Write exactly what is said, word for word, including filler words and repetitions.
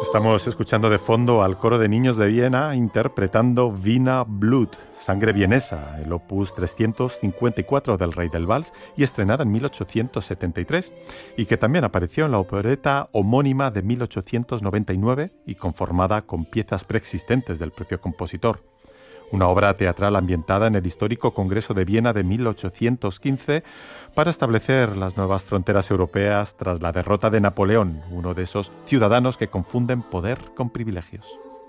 Estamos escuchando de fondo al coro de niños de Viena interpretando Wiener Blut, Sangre Vienesa, el opus trescientos cincuenta y cuatro del Rey del Vals y estrenada en mil ochocientos setenta y tres, y que también apareció en la opereta homónima de mil ochocientos noventa y nueve y conformada con piezas preexistentes del propio compositor. Una obra teatral ambientada en el histórico Congreso de Viena de mil ochocientos quince para establecer las nuevas fronteras europeas tras la derrota de Napoleón, uno de esos ciudadanos que confunden poder con privilegios.